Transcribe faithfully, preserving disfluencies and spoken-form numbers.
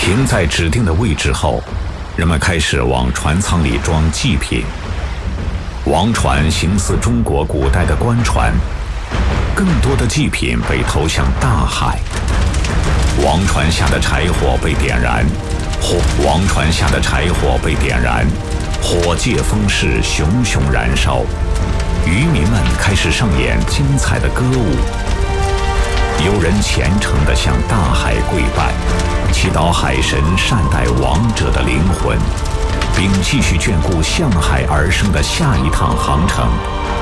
停在指定的位置后，人们开始往船舱里装祭品。王船形似中国古代的官船，更多的祭品被投向大海。王船下的柴火被点燃，火王船下的柴火被点燃，火借风势，熊熊燃烧。渔民们开始上演精彩的歌舞。有人虔诚地向大海跪拜，祈祷海神善待亡者的灵魂，并继续眷顾向海而生的下一趟航程。